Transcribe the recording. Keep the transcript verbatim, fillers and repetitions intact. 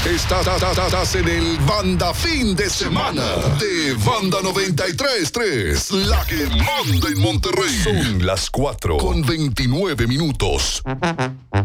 Estás, estás en el Banda Fin de Semana de Banda noventa y tres punto tres, la que manda en Monterrey. Son las cuatro con veintinueve minutos.